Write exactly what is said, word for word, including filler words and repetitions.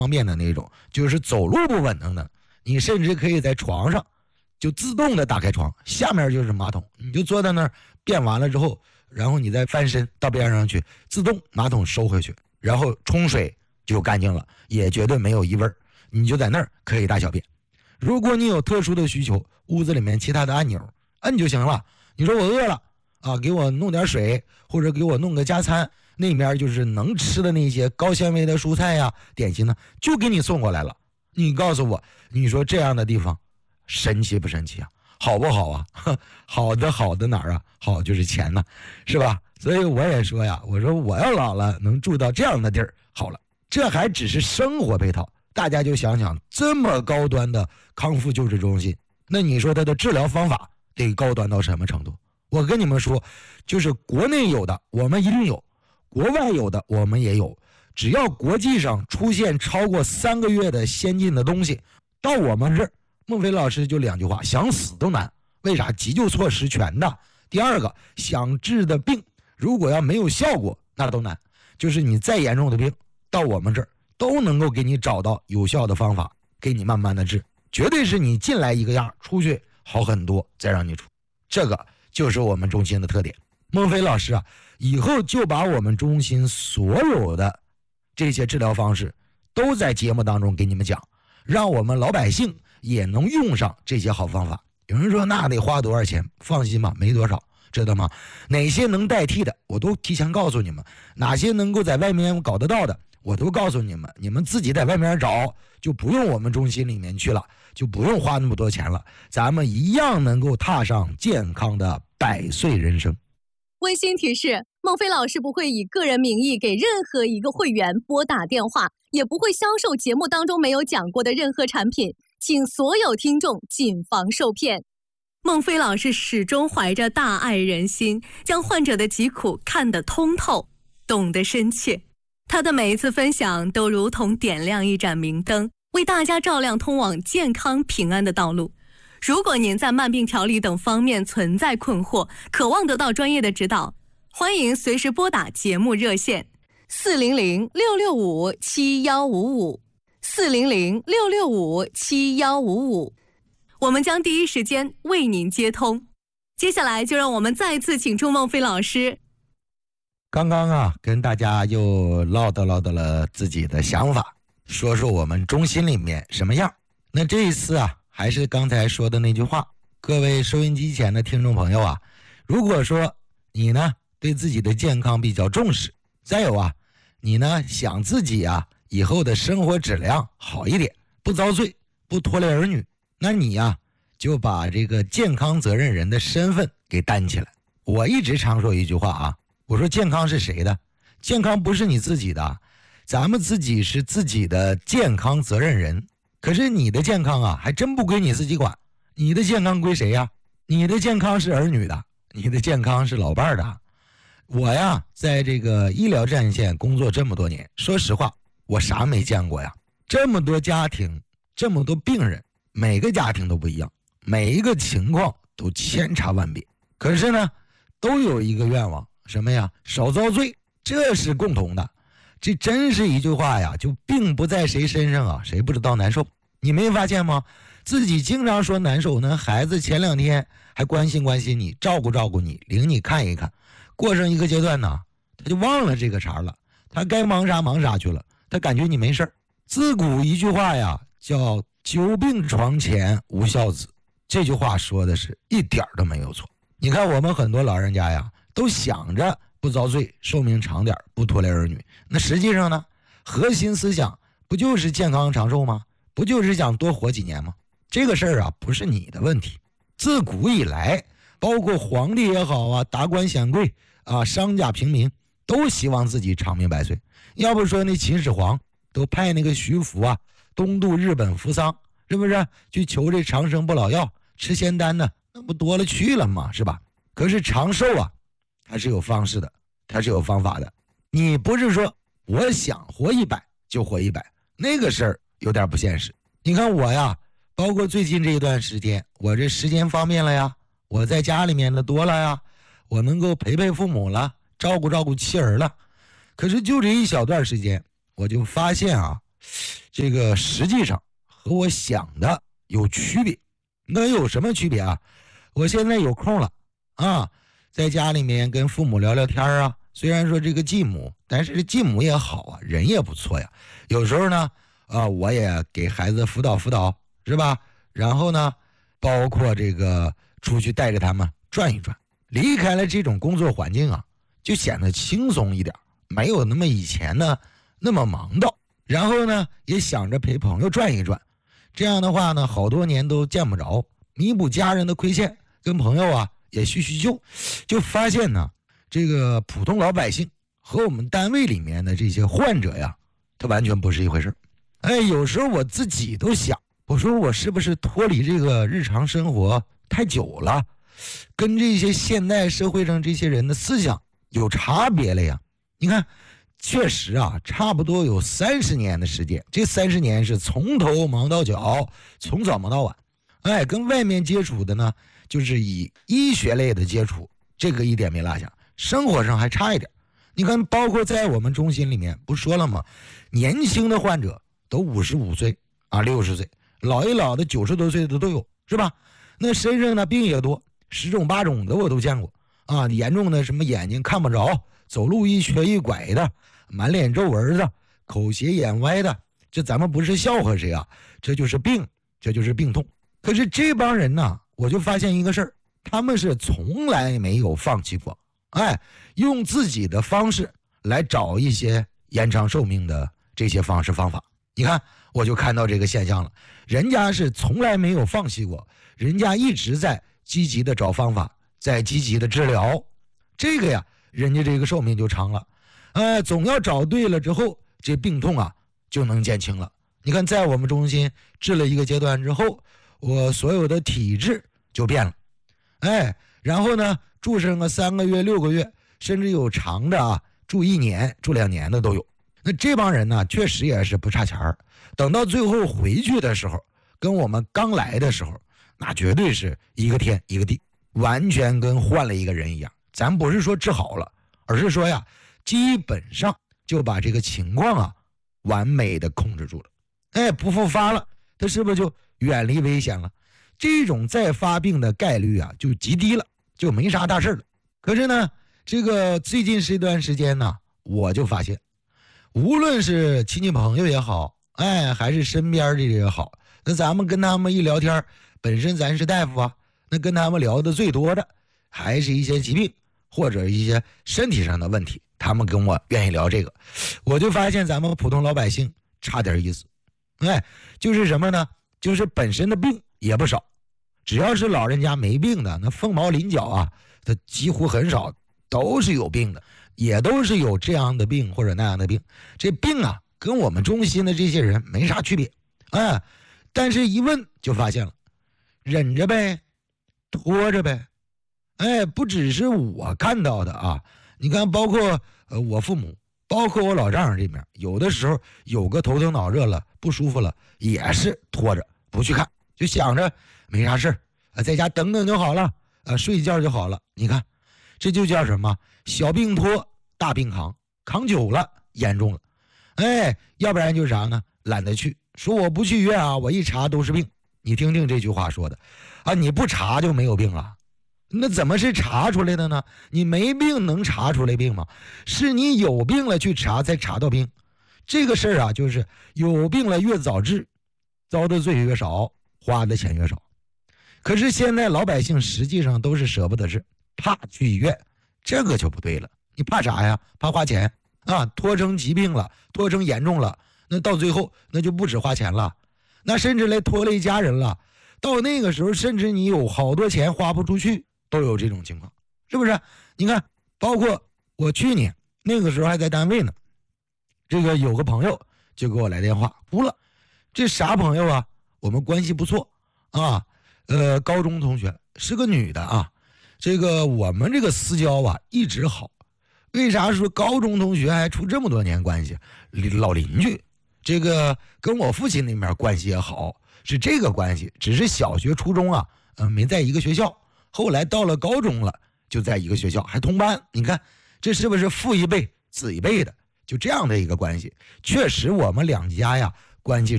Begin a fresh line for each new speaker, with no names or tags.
方便的那种，就是走路不稳当的，你甚至可以在床上就自动的打开床，下面就是马桶，你就坐在那儿便完了之后，然后你再翻身到边上去，自动马桶收回去，然后冲水就干净了，也绝对没有异味，你就在那儿可以大小便。如果你有特殊的需求，屋子里面其他的按钮按就行了。你说我饿了啊，给我弄点水，或者给我弄个加餐，那面就是能吃的那些高纤维的蔬菜呀、点心呢，就给你送过来了。你告诉我，你说这样的地方神奇不神奇啊？好不好啊？好的好的哪儿啊？好就是钱呢，是吧？所以我也说呀，我说我要老了能住到这样的地儿好了。这还只是生活配套，大家就想想，这么高端的康复救治中心，那你说它的治疗方法得高端到什么程度？我跟你们说，就是国内有的我们一定有，国外有的我们也有，只要国际上出现超过三个月的先进的东西，到我们这儿，孟非老师就两句话，想死都难。为啥？急救措施全的。第二个，想治的病如果要没有效果，那都难。就是你再严重的病，到我们这儿都能够给你找到有效的方法，给你慢慢的治，绝对是你进来一个样，出去好很多，再让你出。这个就是我们中心的特点。孟非老师啊，以后就把我们中心所有的这些治疗方式都在节目当中给你们讲，让我们老百姓也能用上这些好方法。有人说那得花多少钱？放心吧，没多少，知道吗？哪些能代替的我都提前告诉你们，哪些能够在外面搞得到的我都告诉你们，你们自己在外面找，就不用我们中心里面去了，就不用花那么多钱了，咱们一样能够踏上健康的百岁人生。
温馨提示，孟非老师不会以个人名义给任何一个会员拨打电话，也不会销售节目当中没有讲过的任何产品，请所有听众谨防受骗。孟非老师始终怀着大爱人心，将患者的疾苦看得通透，懂得深切。他的每一次分享都如同点亮一盏明灯，为大家照亮通往健康平安的道路。如果您在慢病调理等方面存在困惑，渴望得到专业的指导，欢迎随时拨打节目热线四零零六六五七幺五五四零零六六五七幺五五，我们将第一时间为您接通。接下来就让我们再次请出孟非老师。
刚刚啊，跟大家又唠叨唠叨了自己的想法，说说我们中心里面什么样。那这一次啊，还是刚才说的那句话，各位收音机前的听众朋友啊，如果说你呢对自己的健康比较重视，再有啊，你呢想自己啊以后的生活质量好一点，不遭罪，不拖累儿女，那你呀、啊、就把这个健康责任人的身份给担起来。我一直常说一句话啊，我说健康是谁的？健康不是你自己的，咱们自己是自己的健康责任人。可是你的健康啊，还真不归你自己管，你的健康归谁呀？你的健康是儿女的，你的健康是老伴儿的。我呀，在这个医疗战线工作这么多年，说实话，我啥没见过呀？这么多家庭，这么多病人，每个家庭都不一样，每一个情况都千差万别。可是呢，都有一个愿望，什么呀？少遭罪，这是共同的。这真是一句话呀，就病不在谁身上啊，谁不知道难受。你没发现吗？自己经常说难受呢，孩子前两天还关心关心你，照顾照顾你，领你看一看，过上一个阶段呢，他就忘了这个茬了，他该忙啥忙啥去了，他感觉你没事。自古一句话呀，叫久病床前无孝子，这句话说的是一点都没有错。你看我们很多老人家呀，都想着不遭罪，寿命长点，不拖累儿女。那实际上呢，核心思想不就是健康长寿吗？不就是想多活几年吗？这个事儿啊，不是你的问题。自古以来，包括皇帝也好啊，达官显贵啊，商家平民，都希望自己长命百岁。要不说那秦始皇都派那个徐福啊，东渡日本扶桑，是不是去求这长生不老药，吃仙丹呢？那不多了去了嘛，是吧？可是长寿啊，它是有方式的，它是有方法的。你不是说我想活一百就活一百，那个事儿有点不现实。你看我呀，包括最近这一段时间，我这时间方便了呀，我在家里面的多了呀，我能够陪陪父母了，照顾照顾妻儿了。可是就这一小段时间，我就发现啊， 这个实际上和我想的有区别。那有什么区别啊？我现在有空了啊，在家里面跟父母聊聊天啊。虽然说这个继母，但是继母也好啊，人也不错呀。有时候呢，啊，我也给孩子辅导辅导，是吧？然后呢，包括这个出去带着他们转一转，离开了这种工作环境啊，就显得轻松一点，没有那么以前呢那么忙叨。然后呢，也想着陪朋友转一转，这样的话呢，好多年都见不着，弥补家人的亏欠，跟朋友啊也叙叙旧，就发现呢，这个普通老百姓和我们单位里面的这些患者呀，它完全不是一回事。哎，有时候我自己都想，我说我是不是脱离这个日常生活太久了，跟这些现代社会上这些人的思想有差别了呀？你看，确实啊，差不多有三十年的时间，这三十年是从头忙到脚，从早忙到晚。哎，跟外面接触的呢，就是以医学类的接触，这个一点没落下。生活上还差一点，你看，包括在我们中心里面，不说了吗？年轻的患者都五十五岁啊，六十岁，老一老的九十多岁的都有，是吧？那身上呢病也多，十种八种的我都见过啊。严重的什么眼睛看不着，走路一瘸一拐的，满脸皱纹的，口斜眼歪的，这咱们不是笑话谁啊？这就是病，这就是病痛。可是这帮人呢，我就发现一个事儿，他们是从来没有放弃过，哎，用自己的方式来找一些延长寿命的这些方式方法。你看，我就看到这个现象了，人家是从来没有放弃过，人家一直在积极的找方法，在积极的治疗，这个呀，人家这个寿命就长了。哎，总要找对了之后，这病痛啊就能减轻了。你看，在我们中心治了一个阶段之后，我所有的体质就变了，哎，然后呢，住上个三个月、六个月，甚至有长的啊，住一年、住两年的都有。那这帮人呢，确实也是不差钱儿。等到最后回去的时候，跟我们刚来的时候，那绝对是一个天一个地，完全跟换了一个人一样。咱不是说治好了，而是说呀，基本上就把这个情况啊，完美的控制住了。哎，不复发了，他是不是就远离危险了？这种再发病的概率啊，就极低了，就没啥大事了。可是呢，这个最近这段时间呢，我就发现，无论是亲戚朋友也好，哎，还是身边的也好，那咱们跟他们一聊天，本身咱是大夫啊，那跟他们聊的最多的，还是一些疾病或者一些身体上的问题，他们跟我愿意聊这个，我就发现咱们普通老百姓差点意思。哎，就是什么呢？就是本身的病也不少，只要是老人家没病的，那凤毛麟角啊，他几乎很少都是有病的，也都是有这样的病或者那样的病。这病啊，跟我们中心的这些人没啥区别，哎，但是一问就发现了，忍着呗，拖着呗，哎，不只是我看到的啊，你看，包括呃我父母，包括我老丈人这边，有的时候有个头疼脑热了，不舒服了，也是拖着不去看，就想着没啥事儿啊，在家等等就好了，啊，睡一觉就好了。你看，这就叫什么？小病拖，大病扛，扛久了严重了。哎，要不然就是啥呢？懒得去，说我不去医院啊，我一查都是病。你听听这句话说的啊，你不查就没有病了。那怎么是查出来的呢？你没病能查出来病吗？是你有病了去查才查到病。这个事儿啊，就是有病了越早治，遭的罪越少，花的钱越少。可是现在老百姓实际上都是舍不得治，怕去医院，这个就不对了。你怕啥呀？怕花钱啊，拖成疾病了，拖成严重了，那到最后那就不止花钱了，那甚至来拖累家人了。到那个时候，甚至你有好多钱花不出去，都有这种情况，是不是？你看，包括我去年那个时候还在单位呢，这个有个朋友就给我来电话，哭了。这啥朋友啊？我们关系不错啊，呃，高中同学，是个女的啊。这个我们这个私交啊一直好，为啥说高中同学还处这么多年关系？老邻居，这个跟我父亲那边关系也好，是这个关系。只是小学、初中啊，呃，没在一个学校。后来到了高中了，就在一个学校，还同班。你看，这是不是父一辈子一辈的？ 就这样的一个关系。确实我们两家呀关系